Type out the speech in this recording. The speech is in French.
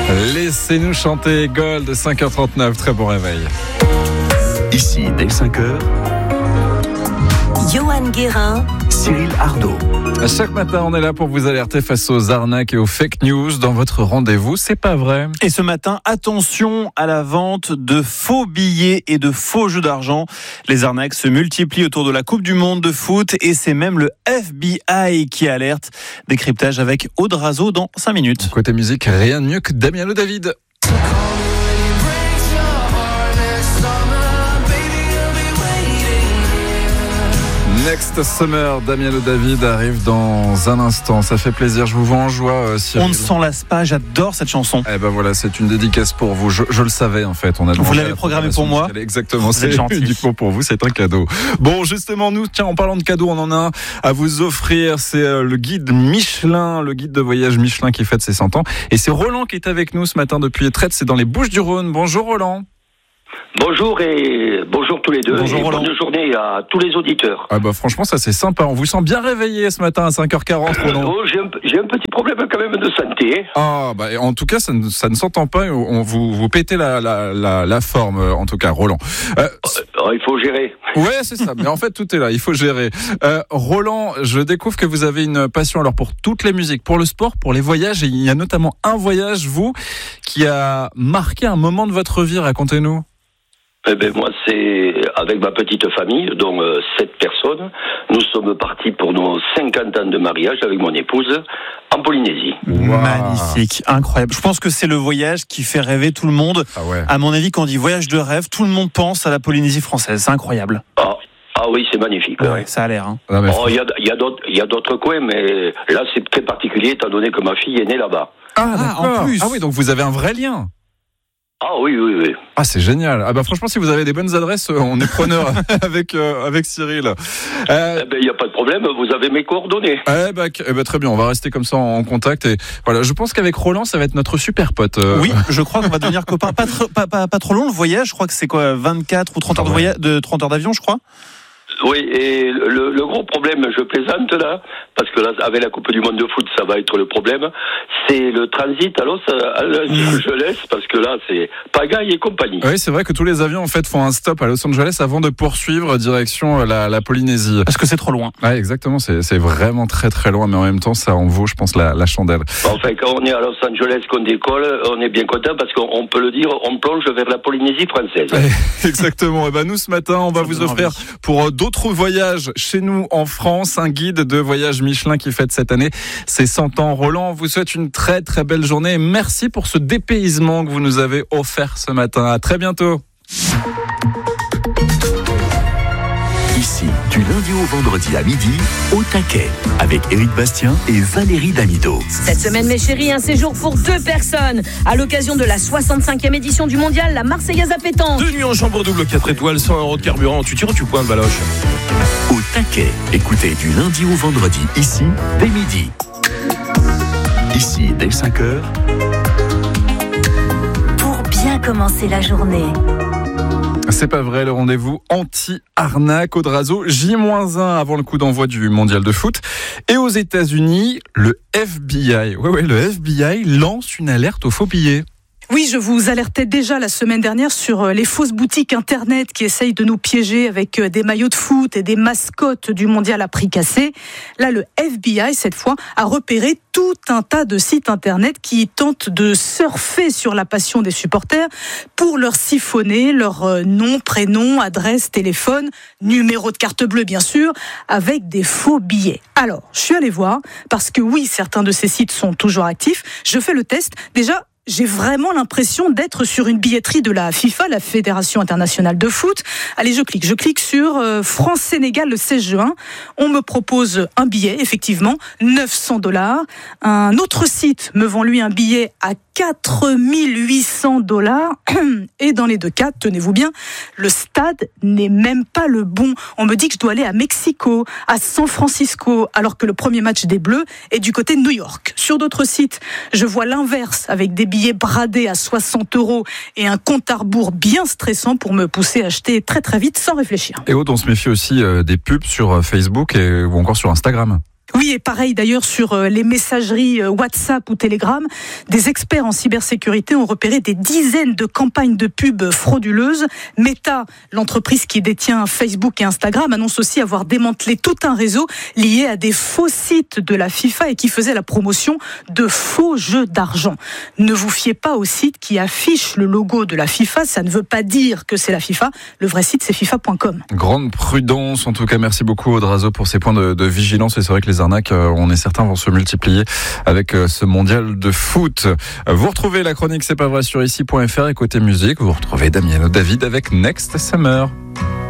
Laissez-nous chanter Gold, 5h39, très bon réveil. Ici, dès 5h, Johan Guérin, Cyril Ardo. Chaque matin, on est là pour vous alerter face aux arnaques et aux fake news dans votre rendez-vous. C'est pas vrai. Et ce matin, attention à la vente de faux billets et de faux jeux d'argent. Les arnaques se multiplient autour de la Coupe du Monde de foot et c'est même le FBI qui alerte. Décryptage avec Aude Razo dans 5 minutes. Côté musique, rien de mieux que Damiano David. Next Summer, Damiano David arrive dans un instant. Ça fait plaisir, je vous vois en joie, Cyril. On ne s'en lasse pas, j'adore cette chanson. Eh ben voilà, c'est une dédicace pour vous. Je le savais en fait. Vous l'avez programmé pour moi. Exactement, c'est uniquement pour vous, c'est un cadeau. Bon, justement, nous, tiens, en parlant de cadeaux, on en a un à vous offrir. C'est le guide Michelin, le guide de voyage Michelin qui fête ses 100 ans. Et c'est Roland qui est avec nous ce matin depuis Trètes, c'est dans les Bouches-du-Rhône. Bonjour Roland. Bonjour et bonjour tous les deux. Bonjour, et Roland. bonne journée à tous les auditeurs. Ah bah franchement ça c'est sympa, on vous sent bien réveillé ce matin à 5h40 Roland. J'ai un petit problème quand même de santé. Ah bah en tout cas ça ne s'entend pas, vous pétez la forme en tout cas Roland. Il faut gérer. Ouais c'est ça, mais en fait tout est là, il faut gérer. Roland, je découvre que vous avez une passion alors pour toutes les musiques, pour le sport, pour les voyages, et il y a notamment un voyage vous qui a marqué un moment de votre vie, racontez-nous. Eh ben moi c'est avec ma petite famille, dont 7 personnes. Nous sommes partis pour nos 50 ans de mariage avec mon épouse en Polynésie. Wow. Magnifique, incroyable. Je pense que c'est le voyage qui fait rêver tout le monde. Ah ouais. À mon avis, quand on dit voyage de rêve, tout le monde pense à la Polynésie française. C'est incroyable. Ah oui, c'est magnifique. Ouais, Ouais. ça a l'air. Hein. Non, mais... Il y a d'autres coins, mais là c'est très particulier étant donné que ma fille est née là-bas. Ah d'accord. en plus. Ah oui, donc vous avez un vrai lien. Ah oui. Ah c'est génial. Ah bah franchement si vous avez des bonnes adresses, on est preneur avec Cyril. Il n'y a pas de problème, vous avez mes coordonnées. Eh ben, très bien, on va rester comme ça en contact et voilà. Je pense qu'avec Roland, ça va être notre super pote. Oui, je crois qu'on va devenir copains. Pas trop long le voyage, je crois que c'est quoi, 24 ou 30 heures de voyage, de 30 heures d'avion, je crois. Oui, et le gros problème, je plaisante là, parce que là, avec la Coupe du Monde de foot, ça va être le problème, c'est le transit à Los Angeles, parce que là, c'est pagaille et compagnie. Oui, c'est vrai que tous les avions en fait font un stop à Los Angeles avant de poursuivre direction la Polynésie. Parce que c'est trop loin. Ouais, exactement, c'est vraiment très très loin, mais en même temps, ça en vaut, je pense, la chandelle. Enfin, quand on est à Los Angeles, qu'on décolle, on est bien content parce qu'on peut le dire, on plonge vers la Polynésie française. Exactement. Et ben nous, ce matin, on va vous offrir pour d'autres voyages chez nous en France, un guide de voyage Michelin qui fête cette année ses 100 ans. Roland, on vous souhaite une très très belle journée. Merci pour ce dépaysement que vous nous avez offert ce matin. À très bientôt. Ici, du lundi au vendredi à midi, au taquet, avec Éric Bastien et Valérie Damido. Cette semaine, mes chéris, un séjour pour 2 personnes à l'occasion de la 65e édition du mondial, la Marseillaise à pétanque. 2 nuits en chambre double, 4 étoiles, 100 € de carburant. Tu tires ou tu pointes, Baloche? Au taquet, écoutez du lundi au vendredi, ici, dès midi. Ici, dès 5h, Pour bien commencer la journée. C'est pas vrai, le rendez-vous anti-arnaque au Drazo, J-1 avant le coup d'envoi du mondial de foot. Et aux États-Unis, le FBI, le FBI lance une alerte aux faux billets. Oui, je vous alertais déjà la semaine dernière sur les fausses boutiques internet qui essayent de nous piéger avec des maillots de foot et des mascottes du mondial à prix cassé. Là, le FBI, cette fois, a repéré tout un tas de sites internet qui tentent de surfer sur la passion des supporters pour leur siphonner leur nom, prénom, adresse, téléphone, numéro de carte bleue, bien sûr, avec des faux billets. Alors, je suis allée voir, parce que oui, certains de ces sites sont toujours actifs. Je fais le test. Déjà, j'ai vraiment l'impression d'être sur une billetterie de la FIFA, la Fédération internationale de foot. Allez, je clique sur France-Sénégal le 16 juin. On me propose un billet, effectivement, $900. Un autre site me vend lui un billet à $4 800. Et dans les deux cas, tenez-vous bien, le stade n'est même pas le bon. On me dit que je dois aller à Mexico, à San Francisco, alors que le premier match des Bleus est du côté de New York. Sur d'autres sites, je vois l'inverse, avec des billets bradés à 60 € et un compte à rebours bien stressant pour me pousser à acheter très très vite sans réfléchir. Et Aude, on se méfie aussi des pubs sur Facebook ou encore sur Instagram. Oui, et pareil d'ailleurs sur les messageries WhatsApp ou Telegram, des experts en cybersécurité ont repéré des dizaines de campagnes de pub frauduleuses. Meta, l'entreprise qui détient Facebook et Instagram, annonce aussi avoir démantelé tout un réseau lié à des faux sites de la FIFA et qui faisait la promotion de faux jeux d'argent. Ne vous fiez pas aux sites qui affichent le logo de la FIFA, ça ne veut pas dire que c'est la FIFA. Le vrai site, c'est FIFA.com. Grande prudence, en tout cas, merci beaucoup Audrazo pour ces points de vigilance. Et c'est vrai que les arnaques, on est certain, vont se multiplier avec ce mondial de foot. Vous retrouvez la chronique C'est pas vrai sur ici.fr et côté musique, vous retrouvez Damien David avec Next Summer.